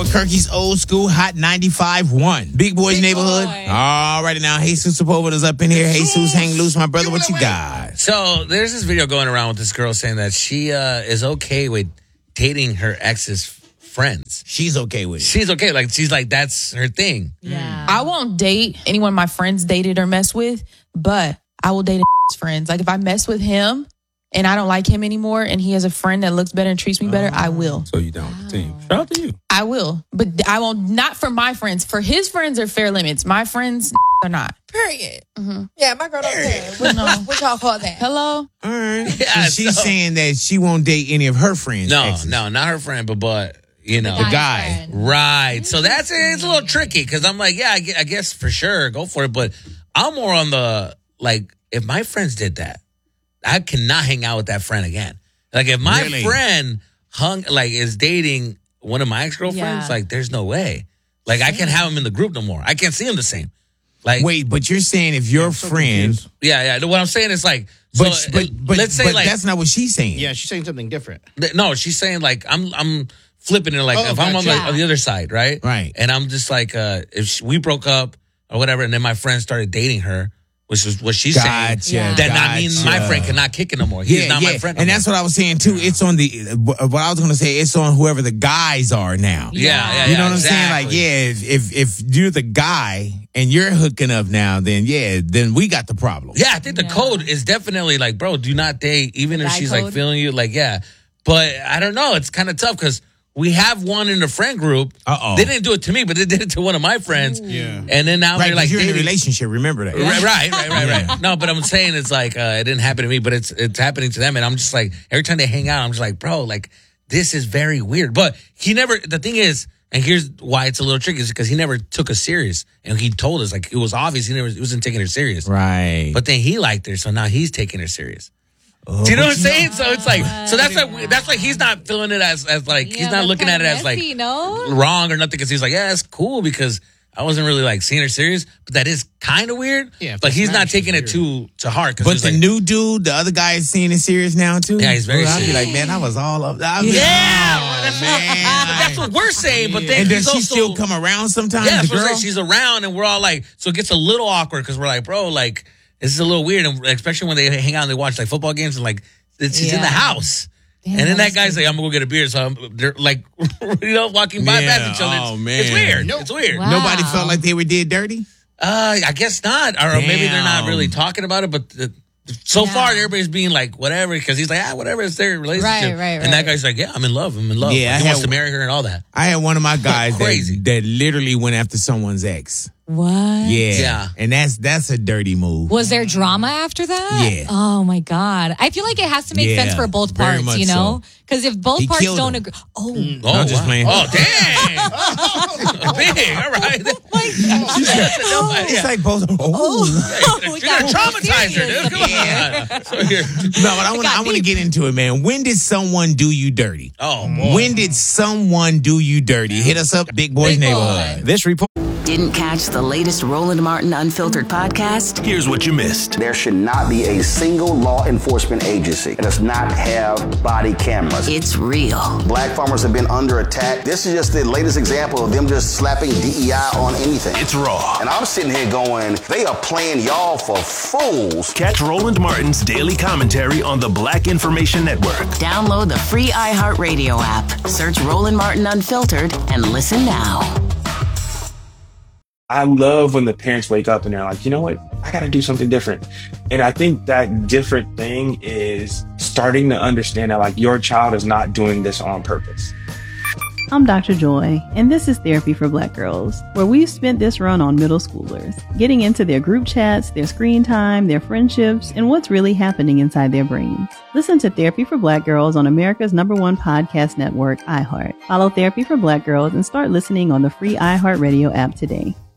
Albuquerque's old school hot 95.1. Big Boy's Neighborhood. All right, now Jesus Sepulveda's up in here. Jesus, hang loose, my brother. What you got? So there's this video going around with this girl saying that she is okay with dating her ex's friends. She's okay with it. She's okay. Like, she's like, that's her thing. Yeah. I won't date anyone my friends dated or mess with, but I will date his friends. Like, if I mess with him and I don't like him anymore and he has a friend that looks better and treats me better, I will. So you down with the team. Shout out to you. I will. But I won't, not for my friends. For his friends are fair limits. My friends are not. Period. Mm-hmm. Yeah, my girl don't care. What y'all call that? Hello? All right. Yeah, so she's saying that she won't date any of her friends. No, exes. no, not her friend, but you know. The guy. Right. So it's a little tricky because I'm like, yeah, I guess for sure, go for it. But I'm more on the, like, if my friends did that, I cannot hang out with that friend again. Like, if my friend is dating one of my ex-girlfriends, like, there's no way. Like, I can't have him in the group no more. I can't see him the same. Like, wait, but you're saying if your friend... Yeah. What I'm saying is, like... But let's say, like... that's not what she's saying. Yeah, she's saying something different. No, she's saying, like, I'm flipping it, like, if I'm on the other side, right? Right. And I'm just like, if we broke up or whatever, and then my friend started dating her, which is what she's saying. Then I mean, my friend cannot kick it no more. He's not my friend no and more. that's what I was saying, too. It's on what I was going to say, it's on whoever the guys are now. Yeah. You know what I'm saying? Like, if you're the guy and you're hooking up now, then we got the problem. Yeah, I think the code is definitely like, bro, do not date, even if she's like feeling you. Like, yeah. But I don't know. It's kind of tough because we have one in the friend group. They didn't do it to me, but they did it to one of my friends. Yeah. And then now they're like, you're in a relationship. Remember that. Right. No, but I'm saying it's like, it didn't happen to me, but it's happening to them. And I'm just like, every time they hang out, I'm just like, bro, like, this is very weird. But the thing is, and here's why it's a little tricky, is because he never took her serious. And he told us, like, it was obvious he wasn't taking her serious. Right. But then he liked her, so now he's taking her serious. Do you know what I'm saying? So it's like, so that's like he's not feeling it as like, he's not looking at it as like wrong or nothing, because he's like, yeah, it's cool because I wasn't really like seeing her serious, but that is kind of weird. Yeah, but he's not taking it too heart. But the new dude, the other guy is seeing it serious now too. Yeah, he's very serious. I'll be like, man, I was all up. That's what we're saying. But then, and does she still come around sometimes? Yeah, the girl? She's around, and we're all like, so it gets a little awkward because we're like, bro, like, this is a little weird, and especially when they hang out and they watch like football games, and like she's in the house. Damn, and then that guy's like, I'm gonna go get a beer. So they're like, walking by past each other. Oh, man. It's weird. It's weird. Wow. Nobody felt like they were did dirty? I guess not. Or maybe they're not really talking about it, but so far everybody's being like, whatever, because he's like, whatever, it's their relationship. Right. And that guy's like, yeah, I'm in love. Yeah, like, he wants to marry her and all that. I had one of my guys that literally went after someone's ex. What? Yeah. And that's a dirty move. Was there drama after that? Yeah. Oh my God. I feel like it has to make sense for both parts, you know? Because if both parts don't agree. I'm just playing. Oh, damn. Big. All right. It's like both. You're gonna traumatize her, dude. Come on. No, but I want to get into it, man. When did someone do you dirty? Oh, boy. When did someone do you dirty? Hit us up, Big Boy's Neighborhood. This report. Didn't catch the latest Roland Martin Unfiltered podcast? Here's what you missed. There should not be a single law enforcement agency that does not have body cameras. It's real. Black farmers have been under attack. This is just the latest example of them just slapping DEI on anything. It's raw. And I'm sitting here going, they are playing y'all for fools. Catch Roland Martin's daily commentary on the Black Information Network. Download the free iHeartRadio app. Search Roland Martin Unfiltered and listen now. I love when the parents wake up and they're like, you know what? I got to do something different. And I think that different thing is starting to understand that like your child is not doing this on purpose. I'm Dr. Joy, and this is Therapy for Black Girls, where we've spent this run on middle schoolers, getting into their group chats, their screen time, their friendships, and what's really happening inside their brains. Listen to Therapy for Black Girls on America's #1 podcast network, iHeart. Follow Therapy for Black Girls and start listening on the free iHeartRadio app today.